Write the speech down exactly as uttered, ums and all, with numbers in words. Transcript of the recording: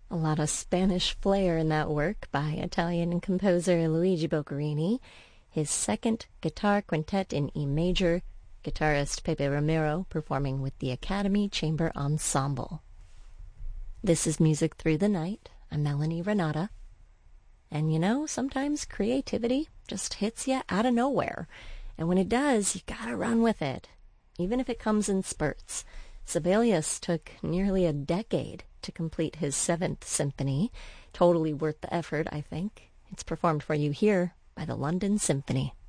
A lot of Spanish flair in that work by Italian composer Luigi Boccherini, his second guitar quintet in E major, guitarist Pepe Romero performing with the Academy Chamber Ensemble. This is Music Through the Night. I'm Melanie Renata. And you know, sometimes creativity just hits you out of nowhere. And when it does, you gotta run with it, even if it comes in spurts. Sibelius took nearly a decade to complete his seventh symphony. Totally worth the effort, I think. It's performed for you here by the London Symphony.